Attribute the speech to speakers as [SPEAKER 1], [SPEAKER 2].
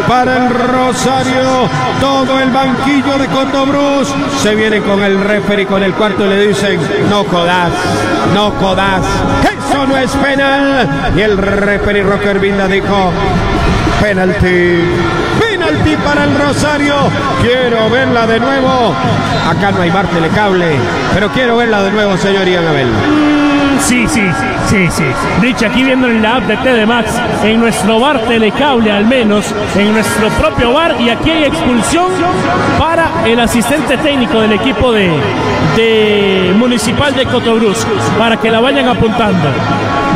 [SPEAKER 1] para el Rosario. Todo el banquillo de Cotobruz se viene con el referee, con el cuarto, y le dicen: no jodas, no jodas, eso no es penal. Y el referee Rocker Vinda dijo: penalti. Penalti para el Rosario. Quiero verla de nuevo. Acá no hay bar telecable, pero quiero verla de nuevo, señor Ian Abel.
[SPEAKER 2] Sí. Rich, aquí viendo en la app de TD Max, en nuestro bar telecable al menos, en nuestro propio bar, y aquí hay expulsión para el asistente técnico del equipo de Municipal de Cotobruz, para que la vayan apuntando.